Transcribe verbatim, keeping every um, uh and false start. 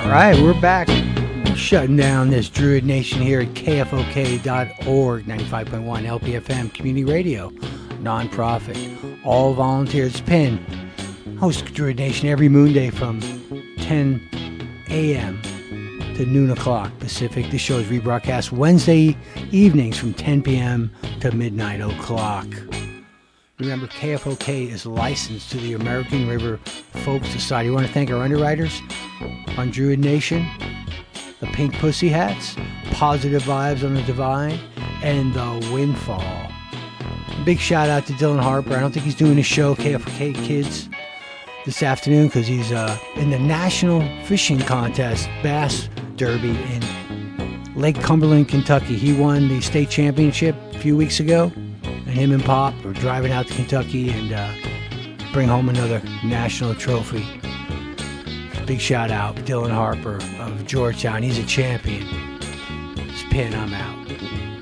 right, we're back. Shutting down this Druid Nation here at K F O K dot org, ninety-five point one L P F M Community Radio, non-profit, all volunteers. Pin host Druid Nation every moon day from ten a.m. to noon o'clock Pacific. This show is rebroadcast Wednesday evenings from ten p.m. to midnight o'clock. Remember, K F O K is licensed to the American River Folk Society. I want to thank our underwriters on Druid Nation, the Pink Pussy Hats, Positive Vibes on the Divine, and the Windfall. Big shout out to Dylan Harper. I don't think he's doing his show, K F O K Kids, this afternoon because he's uh, in the National Fishing Contest Bass Derby in Lake Cumberland, Kentucky. He won the state championship a few weeks ago, and him and Pop are driving out to Kentucky and uh, bring home another national trophy. Big shout out, Dylan Harper of Georgetown. He's a champion. It's Pin, I'm out.